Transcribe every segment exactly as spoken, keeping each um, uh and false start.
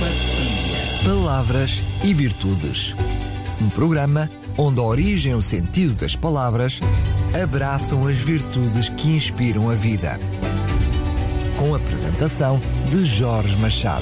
Partilha. Palavras e Virtudes. Um programa onde a origem e o sentido das palavras abraçam as virtudes que inspiram a vida. Com a apresentação de Jorge Machado.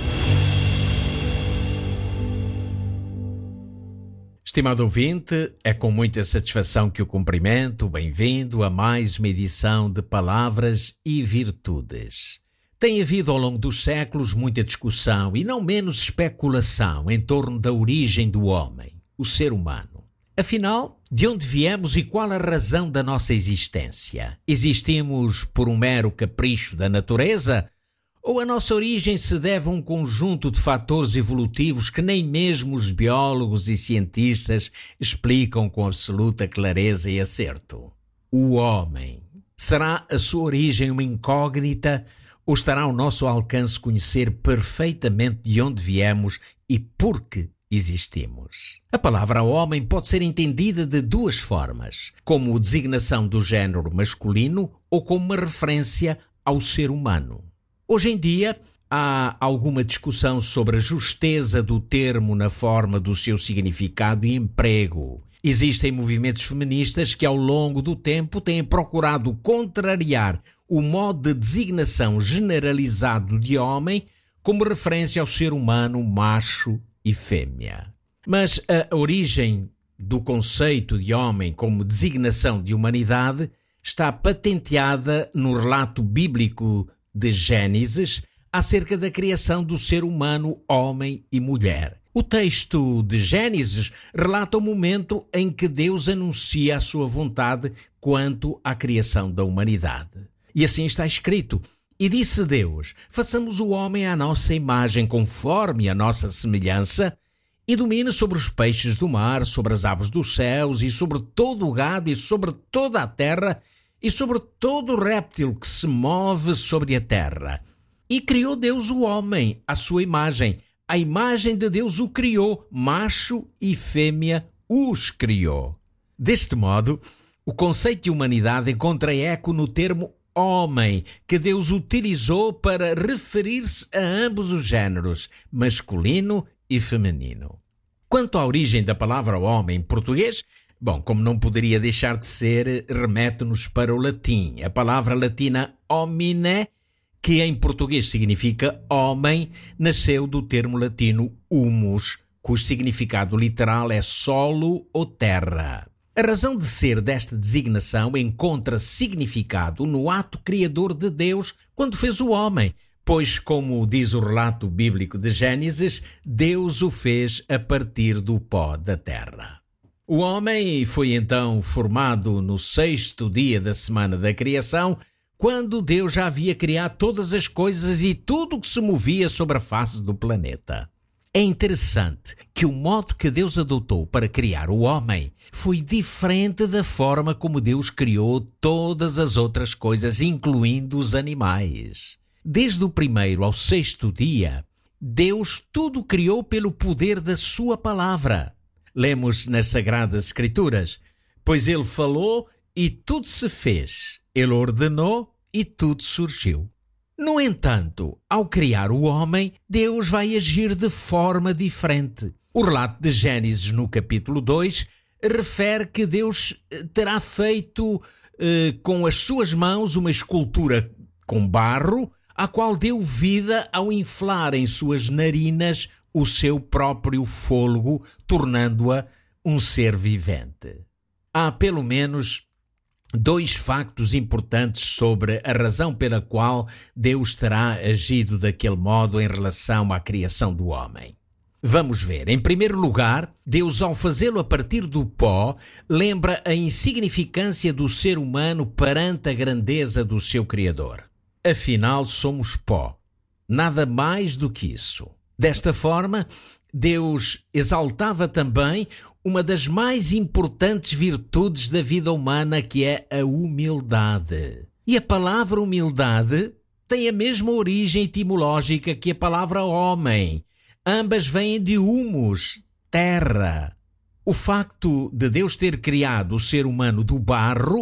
Estimado ouvinte, é com muita satisfação que o cumprimento. Bem-vindo a mais uma edição de Palavras e Virtudes. Tem havido ao longo dos séculos muita discussão e não menos especulação em torno da origem do homem, o ser humano. Afinal, de onde viemos e qual a razão da nossa existência? Existimos por um mero capricho da natureza? Ou a nossa origem se deve a um conjunto de fatores evolutivos que nem mesmo os biólogos e cientistas explicam com absoluta clareza e acerto? O homem. Será a sua origem uma incógnita ou estará ao nosso alcance conhecer perfeitamente de onde viemos e por que existimos? A palavra homem pode ser entendida de duas formas, como designação do género masculino ou como uma referência ao ser humano. Hoje em dia, há alguma discussão sobre a justeza do termo na forma do seu significado e emprego. Existem movimentos feministas que, ao longo do tempo, têm procurado contrariar o modo de designação generalizado de homem como referência ao ser humano macho e fêmea. Mas a origem do conceito de homem como designação de humanidade está patenteada no relato bíblico de Gênesis acerca da criação do ser humano, homem e mulher. O texto de Gênesis relata o momento em que Deus anuncia a sua vontade quanto à criação da humanidade. E assim está escrito: E disse Deus, façamos o homem à nossa imagem, conforme a nossa semelhança, e domine sobre os peixes do mar, sobre as aves dos céus, e sobre todo o gado, e sobre toda a terra, e sobre todo o réptil que se move sobre a terra. E criou Deus o homem à sua imagem. A imagem de Deus o criou, macho e fêmea os criou. Deste modo, o conceito de humanidade encontra eco no termo homem, que Deus utilizou para referir-se a ambos os géneros, masculino e feminino. Quanto à origem da palavra homem em português, bom, como não poderia deixar de ser, remete-nos para o latim. A palavra latina homine, que em português significa homem, nasceu do termo latino humus, cujo significado literal é solo ou terra. A razão de ser desta designação encontra significado no ato criador de Deus quando fez o homem, pois, como diz o relato bíblico de Gênesis, Deus o fez a partir do pó da terra. O homem foi então formado no sexto dia da semana da criação, quando Deus já havia criado todas as coisas e tudo o que se movia sobre a face do planeta. É interessante que o modo que Deus adotou para criar o homem foi diferente da forma como Deus criou todas as outras coisas, incluindo os animais. Desde o primeiro ao sexto dia, Deus tudo criou pelo poder da sua palavra. Lemos nas Sagradas Escrituras: Pois ele falou e tudo se fez. Ele ordenou e tudo surgiu. No entanto, ao criar o homem, Deus vai agir de forma diferente. O relato de Gênesis, no capítulo dois, refere que Deus terá feito eh, com as suas mãos uma escultura com barro, a qual deu vida ao inflar em suas narinas o seu próprio fôlego, tornando-a um ser vivente. Há pelo menos dois factos importantes sobre a razão pela qual Deus terá agido daquele modo em relação à criação do homem. Vamos ver. Em primeiro lugar, Deus, ao fazê-lo a partir do pó, lembra a insignificância do ser humano perante a grandeza do seu Criador. Afinal, somos pó. Nada mais do que isso. Desta forma, Deus exaltava também uma das mais importantes virtudes da vida humana, que é a humildade. E a palavra humildade tem a mesma origem etimológica que a palavra homem. Ambas vêm de humus, terra. O facto de Deus ter criado o ser humano do barro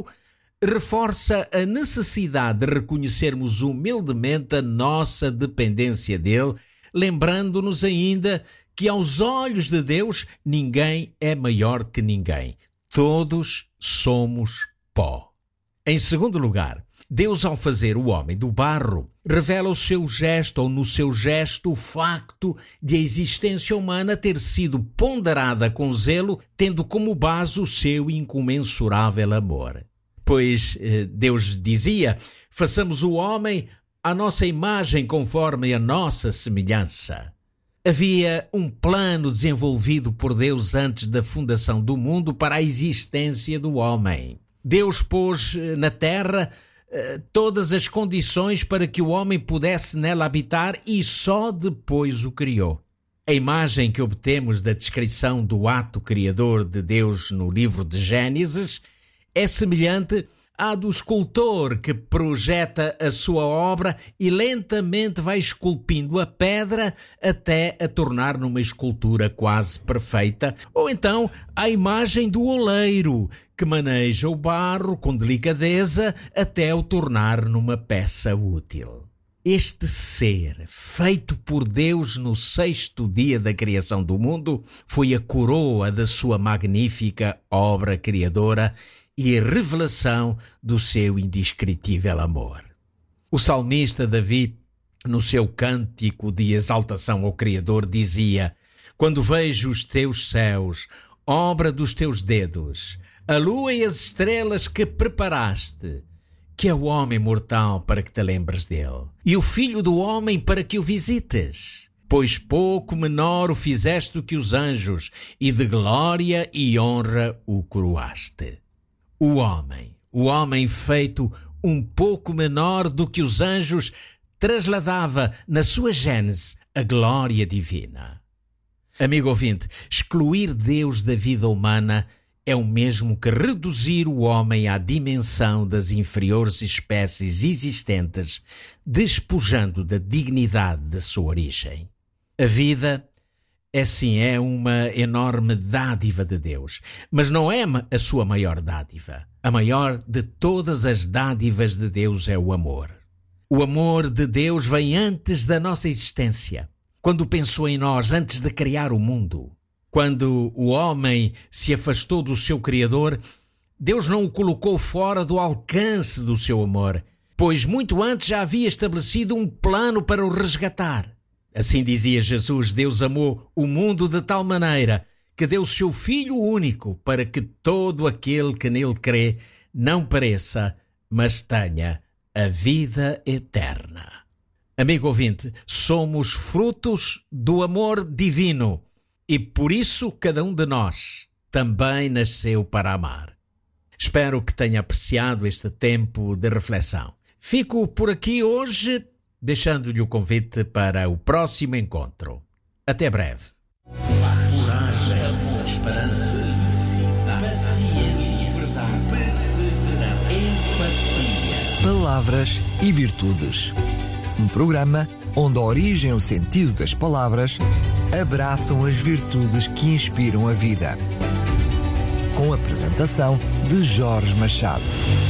reforça a necessidade de reconhecermos humildemente a nossa dependência dele, lembrando-nos ainda que aos olhos de Deus ninguém é maior que ninguém. Todos somos pó. Em segundo lugar, Deus, ao fazer o homem do barro, revela o seu gesto, ou no seu gesto, o facto de a existência humana ter sido ponderada com zelo, tendo como base o seu incomensurável amor. Pois Deus dizia: façamos o homem à nossa imagem, conforme a nossa semelhança. Havia um plano desenvolvido por Deus antes da fundação do mundo para a existência do homem. Deus pôs na terra uh, todas as condições para que o homem pudesse nela habitar e só depois o criou. A imagem que obtemos da descrição do ato criador de Deus no livro de Gênesis é semelhante à do escultor que projeta a sua obra e lentamente vai esculpindo a pedra até a tornar numa escultura quase perfeita, ou então à imagem do oleiro que maneja o barro com delicadeza até o tornar numa peça útil. Este ser, feito por Deus no sexto dia da criação do mundo, foi a coroa da sua magnífica obra criadora e a revelação do seu indescritível amor. O salmista Davi, no seu cântico de exaltação ao Criador, dizia: quando vejo os teus céus, obra dos teus dedos, a lua e as estrelas que preparaste, que é o homem mortal para que te lembres dele, e o filho do homem para que o visites? Pois pouco menor o fizeste do que os anjos, e de glória e honra o coroaste. O homem, o homem feito um pouco menor do que os anjos, trasladava na sua gênese a glória divina. Amigo ouvinte, excluir Deus da vida humana é o mesmo que reduzir o homem à dimensão das inferiores espécies existentes, despojando da dignidade da sua origem. A vida é sim, é uma enorme dádiva de Deus, mas não é a sua maior dádiva. A maior de todas as dádivas de Deus é o amor. O amor de Deus vem antes da nossa existência, quando pensou em nós antes de criar o mundo. Quando o homem se afastou do seu Criador, Deus não o colocou fora do alcance do seu amor, pois muito antes já havia estabelecido um plano para o resgatar. Assim dizia Jesus: Deus amou o mundo de tal maneira que deu o seu Filho único para que todo aquele que nele crê não pereça, mas tenha a vida eterna. Amigo ouvinte, somos frutos do amor divino e por isso cada um de nós também nasceu para amar. Espero que tenha apreciado este tempo de reflexão. Fico por aqui hoje, deixando-lhe o convite para o próximo encontro. Até breve. Coragem, amor, esperança, paciência, perseverança, empatia. Palavras e virtudes. Um programa onde a origem e o sentido das palavras abraçam as virtudes que inspiram a vida. Com a apresentação de Jorge Machado.